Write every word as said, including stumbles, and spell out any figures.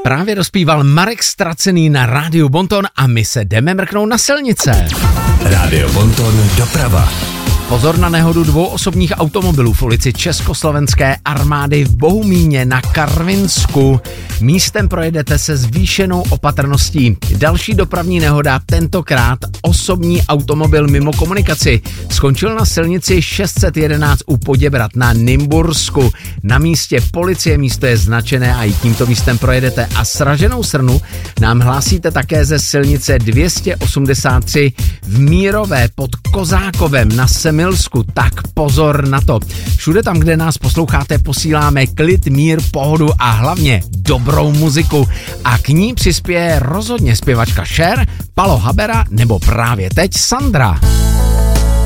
Právě dospíval Marek Stracený na rádiu Bonton a my se jdeme mrknout na silnice. Rádio Bonton doprava. Pozor na nehodu dvou osobních automobilů v ulici Československé armády v Bohumíně na Karvinsku. Místem projedete se zvýšenou opatrností. Další dopravní nehoda, tentokrát osobní automobil mimo komunikaci. Skončil na silnici šest set jedenáct u Poděbrad na Nymbursku. Na místě policie, místo je značené a i tímto místem projedete. A sraženou srnu nám hlásíte také ze silnice dvě stě osmdesát tři v Mírové pod Kozákovem na Semilsku, tak pozor na to. Všude tam, kde nás posloucháte, posíláme klid, mír, pohodu a hlavně dobrou muziku. A k ní přispěje rozhodně zpěvačka Cher, Palo Habera nebo právě teď Sandra.